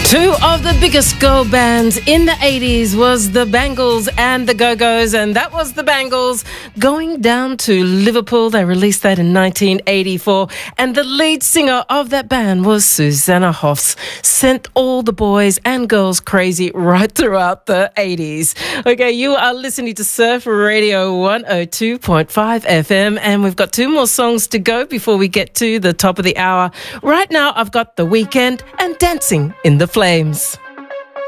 Two of the biggest girl bands in the 80s was the Bangles and the Go-Go's, and that was the Bangles going down to Liverpool. They released that in 1984, and the lead singer of that band was Susanna Hoffs. Sent all the boys and girls crazy right throughout the 80s. Okay, you are listening to Surf Radio 102.5 FM, and we've got two more songs to go before we get to the top of the hour. Right now, I've got The Weeknd and Dancing in the Flames.